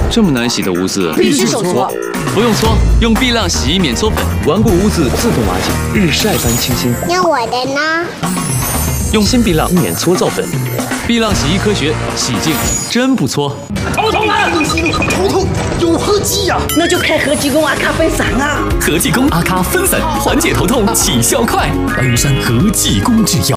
这么难洗的污渍， 必须手搓。 不用搓，用碧浪洗衣免搓粉， 顽固污渍自动瓦解，日晒般清新。 那我的呢？ 用新碧浪免搓皂粉， 碧浪洗衣科学，洗净真不搓。 头痛啊！头痛，有合剂呀！那就开合剂功阿卡分散啊！ 合剂功阿卡分散，缓解头痛，起效快。白云山合剂功制药。